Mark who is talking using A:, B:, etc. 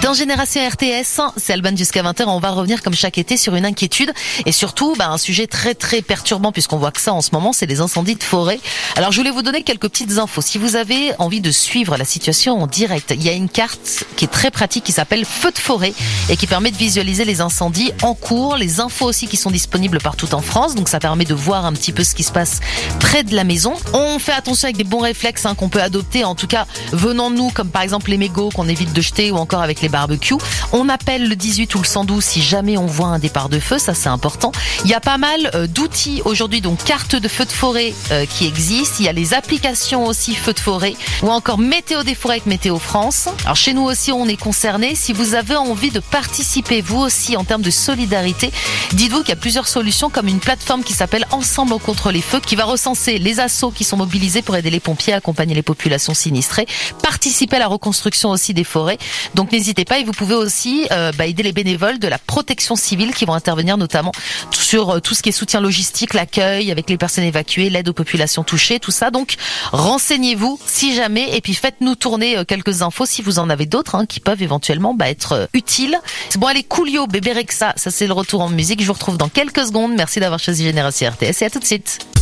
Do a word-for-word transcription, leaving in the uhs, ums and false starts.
A: Dans Génération R T S, c'est Alban jusqu'à vingt heures. On va revenir comme chaque été sur une inquiétude et surtout bah, un sujet très très perturbant puisqu'on voit que ça en ce moment, c'est les incendies de forêt. Alors je voulais vous donner quelques petites infos. Si vous avez envie de suivre la situation en direct, il y a une carte qui est très pratique qui s'appelle Feu de forêt et qui permet de visualiser les incendies en cours, les infos aussi qui sont disponibles partout en France. Donc ça permet de voir un petit peu ce qui se passe près de la maison. On fait attention avec des bons réflexes hein, qu'on peut adopter. En tout cas, venant de nous, comme par exemple les mégots qu'on évite de jeter ou encore avec les barbecues. On appelle le dix-huit ou le cent douze si jamais on voit un départ de feu, ça c'est important. Il y a pas mal euh, d'outils aujourd'hui, donc carte de feu de forêt euh, qui existent. Il y a les applications aussi feu de forêt ou encore météo des forêts avec Météo France. Alors chez nous aussi on est concernés. Si vous avez envie de participer vous aussi en termes de solidarité, dites-vous qu'il y a plusieurs solutions comme une plateforme qui s'appelle Ensemble contre les feux qui va recenser les assos qui sont mobilisés pour aider les pompiers à accompagner les populations sinistrées, participer à la reconstruction aussi des forêts. Donc n'hésitez pas et vous pouvez aussi euh, bah, aider les bénévoles de la protection civile qui vont intervenir notamment sur euh, tout ce qui est soutien logistique, l'accueil avec les personnes évacuées, l'aide aux populations touchées, tout ça. Donc renseignez-vous si jamais et puis faites-nous tourner euh, quelques infos si vous en avez d'autres hein, qui peuvent éventuellement bah, être euh, utiles. Bon allez, Coolio, Bébé Rexha, ça c'est le retour en musique. Je vous retrouve dans quelques secondes. Merci d'avoir choisi Génération R T S et à tout de suite.